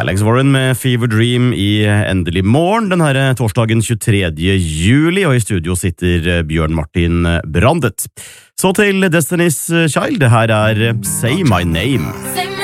Alex Warren med Fever Dream i Endelig morgen den her torsdagen 23. juli, og i studio sitter Bjørn Martin Brandet. Så til Destiny's Child, det her er Say My Name.